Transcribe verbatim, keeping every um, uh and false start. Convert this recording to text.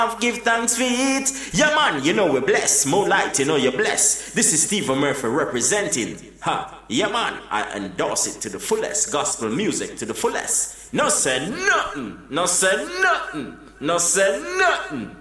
Give thanks for it. Yeah, man, you know we're blessed. More light, you know you're blessed. This is Stephen Murphy representing. Ha, yeah, man, I endorse it to the fullest. Gospel music to the fullest. No say nothing. No say nothing. No say nothing.